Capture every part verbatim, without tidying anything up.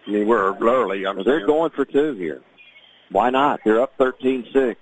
I mean, we're literally. I'm well, they're going for two here. Why not? They're up thirteen six.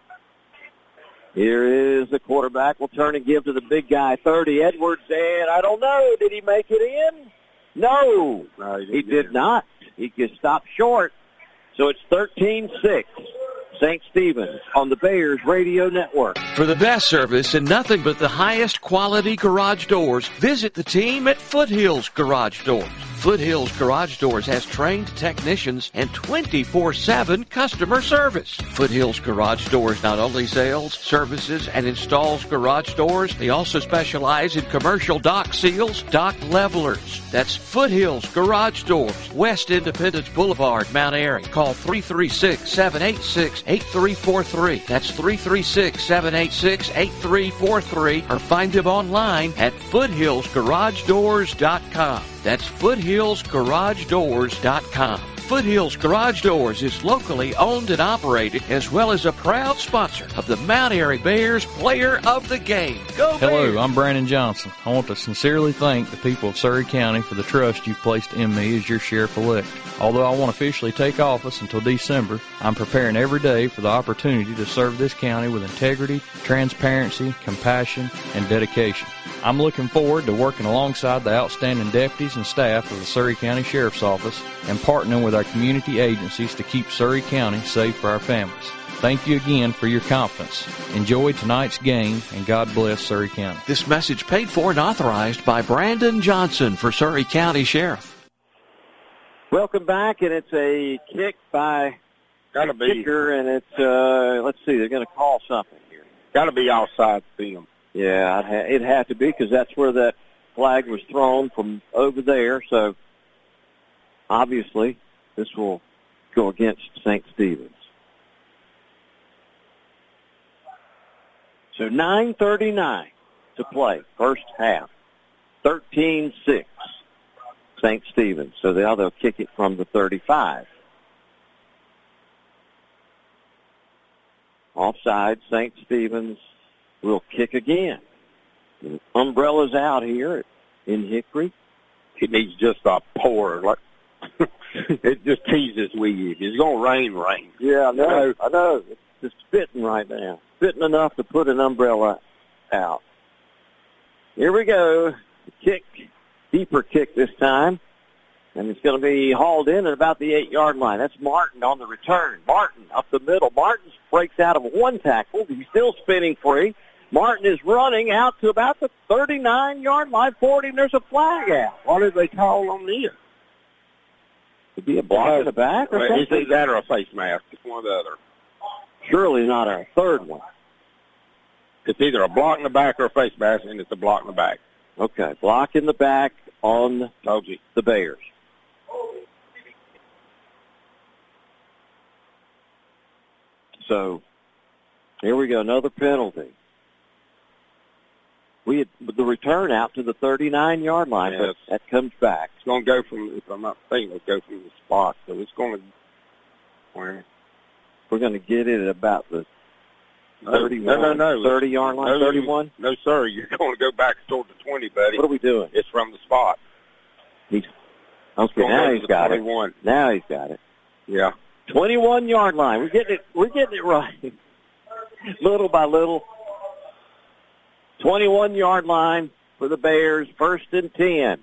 Here is the quarterback. Will turn and give to the big guy, thirty. Edwards, and I don't know. Did he make it in? No, no he, he did not. He just stopped short. So it's thirteen six. Saint Stephen's on the Bears Radio Network. For the best service and nothing but the highest quality garage doors, visit the team at Foothills Garage Doors. Foothills Garage Doors has trained technicians and twenty-four seven customer service. Foothills Garage Doors not only sells, services, and installs garage doors, they also specialize in commercial dock seals, dock levelers. That's Foothills Garage Doors, West Independence Boulevard, Mount Airy. Call three three six, seven eight six, eight three four three. That's three three six, seven eight six, eight three four three, or find them online at foothills garage doors dot com. That's foothills garage doors dot com. Foothills Garage Doors is locally owned and operated, as well as a proud sponsor of the Mount Airy Bears Player of the Game. Go Hello, Bears! I'm Brandon Johnson. I want to sincerely thank the people of Surry County for the trust you've placed in me as your sheriff-elect. Although I won't officially take office until December, I'm preparing every day for the opportunity to serve this county with integrity, transparency, compassion, and dedication. I'm looking forward to working alongside the outstanding deputies and staff of the Surry County Sheriff's Office and partnering with our community agencies to keep Surry County safe for our families. Thank you again for your confidence. Enjoy tonight's game, and God bless Surry County. This message paid for and authorized by Brandon Johnson for Surry County Sheriff. Welcome back, and it's a kick by Gotta the be. kicker, and it's, uh, let's see, they're going to call something here. Got to be outside film. Yeah, it'd, ha- it'd have to be because that's where that flag was thrown from over there. So, obviously, this will go against Saint Stephen's. So, nine thirty-nine to play, first half. thirteen six, Saint Stephen's. So, now they'll kick it from the thirty-five. Offside, Saint Stephen's will kick again. The umbrella's out here in Hickory. It needs just a pour. Like it just teases weed. It's going to rain, rain. Yeah, I know. I know. It's just spitting right now. Spitting enough to put an umbrella out. Here we go. Kick, deeper kick this time. And it's going to be hauled in at about the eight-yard line. That's Martin on the return. Martin up the middle. Martin breaks out of one tackle. He's still spinning free. Martin is running out to about the thirty-nine-yard line, forty, and there's a flag out. What did they call on this? Could be a block in the back or Well, something? it's that or a face mask. It's one or the other. Surely not our third one. It's either a block in the back or a face mask, and it's a block in the back. Okay, block in the back on Told you. the Bears. So, here we go, another penalty. We had the return out to the thirty-nine-yard line, Yes. but that comes back. It's going to go from, if I'm not thinking, it'll go from the spot. So it's going to, where? We're going to get it at about the No, thirty-one, no, no, no. thirty-yard line, No, thirty-one? No, sir. You're going to go back toward the twenty, buddy. What are we doing? It's from the spot. He's, It's okay, gonna now go to he's the got twenty-one. it. Now he's got it. Yeah. twenty-one-yard line. We're getting it. We're getting it right, little by little. twenty-one-yard line for the Bears, first and ten.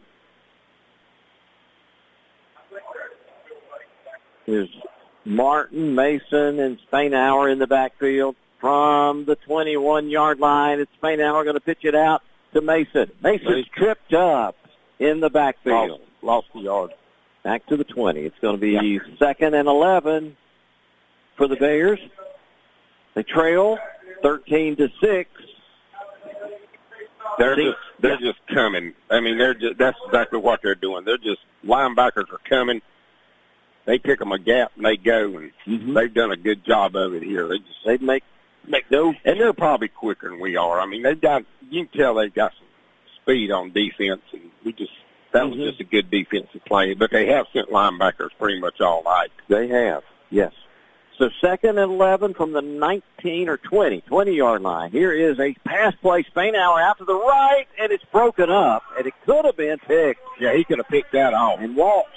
Here's Martin, Mason, and Spainhour in the backfield from the twenty-one-yard line. It's Spainhour going to pitch it out to Mason. Mason's Mason. tripped up in the backfield. Lost, lost the yard. Back to the twenty. It's going to be second and eleven for the Bears. They trail thirteen to six. They're See? just they're Yeah. just coming. I mean, they're just that's exactly what they're doing. They're just linebackers are coming. They pick them a gap and they go, and Mhm. they've done a good job of it here. They just They make make no, and they're probably quicker than we are. I mean, they've got you can tell they've got some speed on defense, and we just that Mhm. was just a good defensive play. But they have sent linebackers pretty much all night. They have, yes. So second and eleven from the nineteen or twenty, twenty-yard line. Here is a pass play. Spainhour out to the right, and it's broken up, and it could have been picked. Yeah, he could have picked that off. And Walt